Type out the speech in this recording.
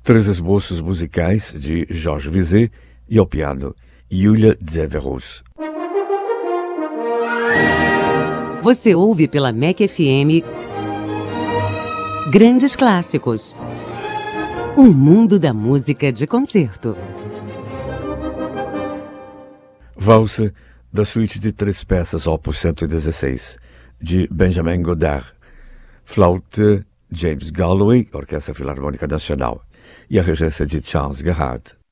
Três esboços musicais de Georges Bizet e ao piano, Yulia Tseverus. Você ouve pela MEC FM Grandes Clássicos. Um mundo da música de concerto. Valsa da suíte de 3 peças, opus 116, de Benjamin Godard. Flauta, James Galway, Orquestra Filarmônica Nacional. E a regência de Charles Gerhardt.